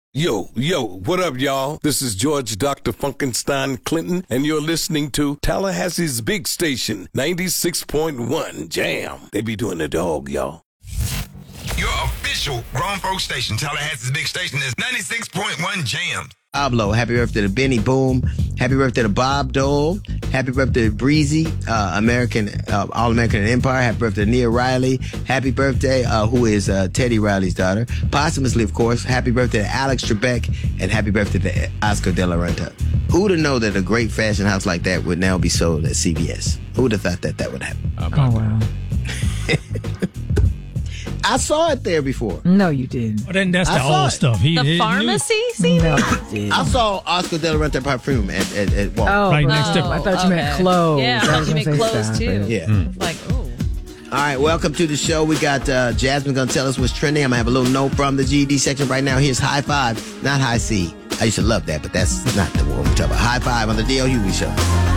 Yo, what up, y'all? This is George Dr. Funkenstein Clinton, and you're listening to Tallahassee's big station, 96.1 Jam. They be doing the dog, y'all. Your official grown folk station, Tallahassee's big station, is 96.1 Jam. Pablo, happy birthday to Benny Boom. Happy birthday to Bob Dole. Happy birthday to Breezy, All-American Empire. Happy birthday to Nia Riley. Happy birthday, who is Teddy Riley's daughter. Posthumously, of course, happy birthday to Alex Trebek. And happy birthday to Oscar De La Renta. Who would have known that a great fashion house like that would now be sold at CVS? Who would have thought that would happen? Oh, wow. I saw it there before. No, you didn't. Well, then that's the old stuff. The pharmacy? See? No, you didn't. I saw Oscar De La Renta perfume at Walmart. Oh, Right next to- I thought you meant clothes. Yeah, I thought you meant clothes, too. Yeah. Like, oh. All right, welcome to the show. We got Jasmine going to tell us what's trending. I'm going to have a little note from the GED section right now. Here's High Five, not High C. I used to love that, but that's not the one we're talking about. High Five on the D.L. Hughley Show.